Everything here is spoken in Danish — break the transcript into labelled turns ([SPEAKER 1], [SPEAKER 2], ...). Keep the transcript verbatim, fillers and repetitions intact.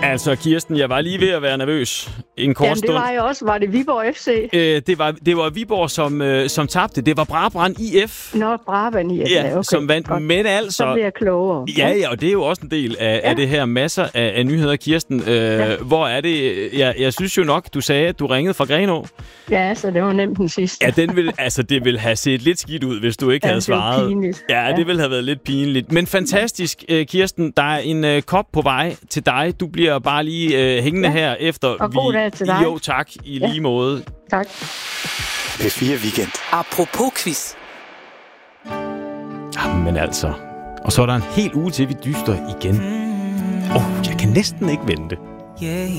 [SPEAKER 1] Altså, Kirsten, jeg var lige ved at være nervøs en kort
[SPEAKER 2] Jamen,
[SPEAKER 1] stund.
[SPEAKER 2] det var jeg også. Var det Viborg F C?
[SPEAKER 1] Øh, det, var, det var Viborg, som, øh, som tabte. Det var Brabrand I F.
[SPEAKER 2] Nå, Brabrand I F.
[SPEAKER 1] Ja,
[SPEAKER 2] okay,
[SPEAKER 1] som vandt.
[SPEAKER 2] godt.
[SPEAKER 1] Men altså...
[SPEAKER 2] Så bliver jeg klogere.
[SPEAKER 1] Ja, ja, og det er jo også en del af, ja. af det her masser af, af nyheder, Kirsten. Øh, ja. Hvor er det... Jeg, jeg synes jo nok, du sagde, at du ringede fra Grenaa.
[SPEAKER 2] Ja, så det var nemt den sidste.
[SPEAKER 1] Ja, den vil, altså, det ville have set lidt skidt ud, hvis du ikke
[SPEAKER 2] ja,
[SPEAKER 1] havde svaret.
[SPEAKER 2] Det var pinligt.
[SPEAKER 1] Ja, ja, det ville have været lidt pinligt. Men fantastisk, Kirsten. Der er en uh, kop på vej til dig. Du bliver bare lige uh, hængende ja. her efter.
[SPEAKER 2] Og god dag til dig.
[SPEAKER 1] Jo, tak. I ja. lige måde.
[SPEAKER 2] Tak.
[SPEAKER 3] P fire Weekend.
[SPEAKER 4] Apropos quiz.
[SPEAKER 1] Jamen altså. Og så er der en hel uge til, vi dyster igen. Åh, oh, jeg kan næsten ikke vente.